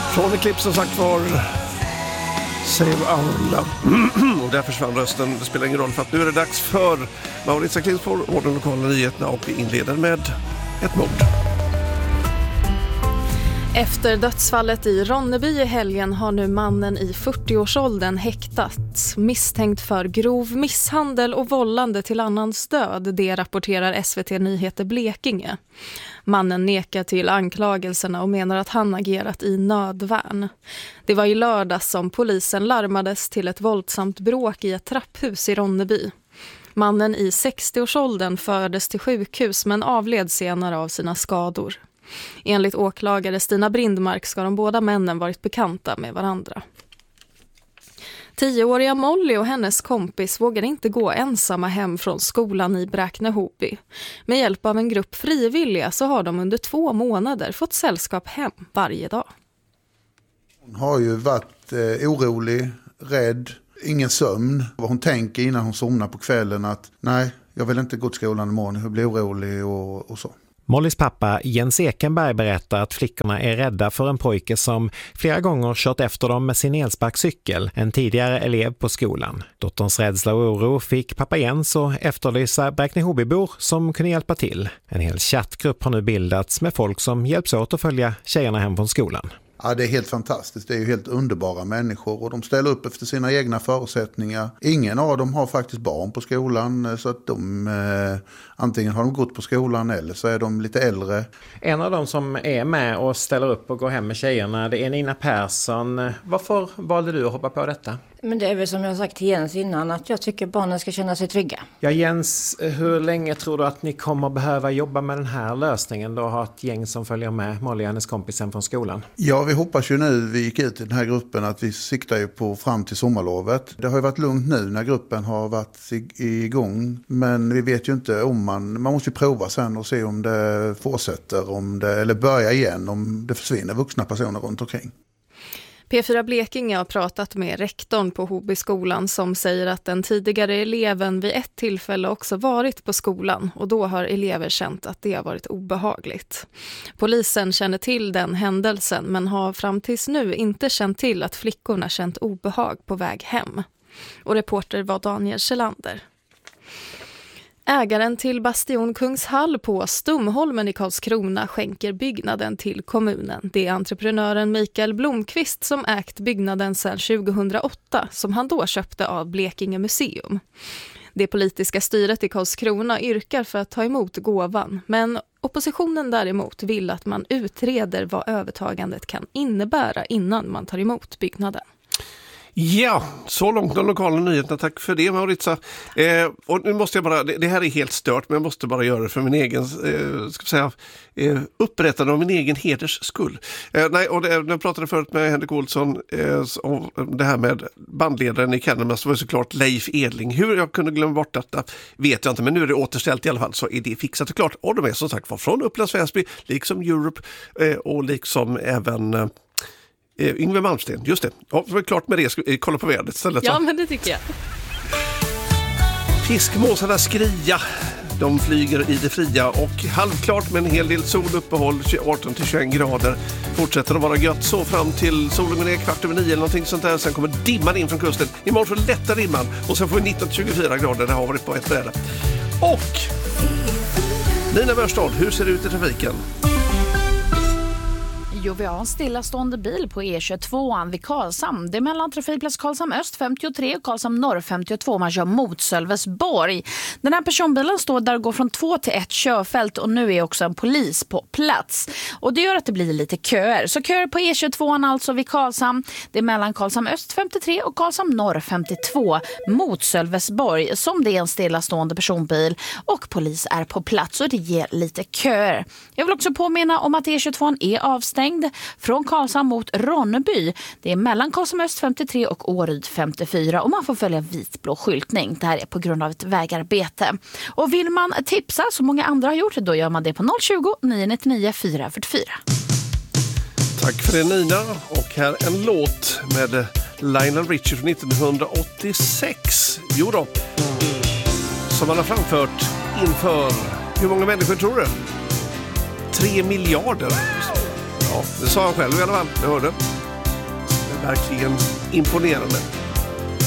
Från Eclipse som sagt var Save Our Love. Och där försvann rösten. Det spelar ingen roll för att nu är det dags för Maurits Aklinsborg och de lokala nyheterna och vi inleder med ett mord. Efter dödsfallet i Ronneby i helgen har nu mannen i 40-årsåldern häktats misstänkt för grov misshandel och vållande till annans död, det rapporterar SVT Nyheter Blekinge. Mannen nekar till anklagelserna och menar att han agerat i nödvärn. Det var i lördags som polisen larmades till ett våldsamt bråk i ett trapphus i Ronneby. Mannen i 60-årsåldern fördes till sjukhus men avled senare av sina skador. Enligt åklagare Stina Brindmark ska de båda männen varit bekanta med varandra. 10-åriga Molly och hennes kompis vågar inte gå ensamma hem från skolan i Bräkne-Hoby. Med hjälp av en grupp frivilliga så har de under 2 månader fått sällskap hem varje dag. Hon har ju varit orolig, rädd, ingen sömn. Hon tänker innan hon somnar på kvällen att nej, jag vill inte gå till skolan imorgon, jag blir orolig och så. Mollys pappa Jens Ekenberg berättar att flickorna är rädda för en pojke som flera gånger kört efter dem med sin elsparkcykel, en tidigare elev på skolan. Dotterns rädsla och oro fick pappa Jens och efterlysa Bräkne-Hobybor som kunde hjälpa till. En hel chattgrupp har nu bildats med folk som hjälps åt att följa tjejerna hem från skolan. Ja, det är helt fantastiskt. Det är ju helt underbara människor och de ställer upp efter sina egna förutsättningar. Ingen av dem har faktiskt barn på skolan så att antingen har de gått på skolan eller så är de lite äldre. En av dem som är med och ställer upp och går hem med tjejerna, det är Nina Persson. Varför valde du att hoppa på detta? Men det är väl som jag sagt till Jens innan att jag tycker barnen ska känna sig trygga. Ja Jens, hur länge tror du att ni kommer behöva jobba med den här lösningen då, ha ett gäng som följer med Molly och hennes kompisen från skolan? Ja, vi hoppas ju nu, vi gick ut i den här gruppen att vi siktar ju på fram till sommarlovet. Det har ju varit lugnt nu när gruppen har varit igång, men vi vet ju inte om man måste ju prova sen och se om det fortsätter, eller börjar igen, om det försvinner vuxna personer runt omkring. P4 Blekinge har pratat med rektorn på Hobyskolan som säger att den tidigare eleven vid ett tillfälle också varit på skolan och då har elever känt att det har varit obehagligt. Polisen känner till den händelsen men har fram tills nu inte känt till att flickorna känt obehag på väg hem. Och reporter var Daniel Kjellander. Ägaren till Bastion Kungshall på Stumholmen i Karlskrona skänker byggnaden till kommunen. Det är entreprenören Mikael Blomqvist som ägt byggnaden sedan 2008 som han då köpte av Blekinge museum. Det politiska styret i Karlskrona yrkar för att ta emot gåvan, men oppositionen däremot vill att man utreder vad övertagandet kan innebära innan man tar emot byggnaden. Ja, så långt de lokala nyheterna. Tack för det, Mauritsa. Och nu måste jag bara, det här är helt stört, men jag måste bara göra det för min egen, upprättande av min egen heders skull. När jag pratade förut med Henrik Olsson om det här med bandledaren i Candlemass, så var det såklart Leif Edling. Hur jag kunde glömma bort detta vet jag inte, men nu är det återställt i alla fall, så är det fixat och klart. Och de är som sagt var från Upplands Väsby, liksom Europe och liksom även... Yngve Malmsten, just det. Ja, det var klart med det. Ska vi kolla på vädret istället? Ja, men det tycker jag. Fiskmåsarna skria. De flyger i det fria och halvklart med en hel del soluppehåll, 18-21 grader. Fortsätter att vara gött så fram till solen går ner 8:15 eller någonting sånt där. Sen kommer dimman in från kusten. Imorgon så lättar dimman och sen får vi 19-24 grader. Det har varit på ett bräde. Och Nina Mörstad, hur ser det ut i trafiken? Jo, vi har en stillastående bil på E22 vid Karlshamn. Det är mellan trafikplats Karlshamn Öst 53 och Karlshamn Norr 52. Man kör mot Sölvesborg. Den här personbilen står där och går från 2 till 1 körfält och nu är också en polis på plats. Och det gör att det blir lite köer. Så köer på E22 alltså vid Karlshamn. Det är mellan Karlshamn Öst 53 och Karlshamn Norr 52 mot Sölvesborg som det är en stillastående personbil och polis är på plats och det ger lite köer. Jag vill också påminna om att E22 är avstängd från Karlshamn mot Ronneby. Det är mellan Karlshamn Öst 53 och Åryd 54 och man får följa vitblå skyltning. Det här är på grund av ett vägarbete. Och vill man tipsa som många andra har gjort, då gör man det på 020-999 444. Tack för det, Nina. Och här en låt med Lionel Richie från 1986. Jo då. Som han har framfört inför, hur många människor tror du? 3 miljarder. Ja, det sa han själv i alla fall. Jag hörde. verkligen imponerande.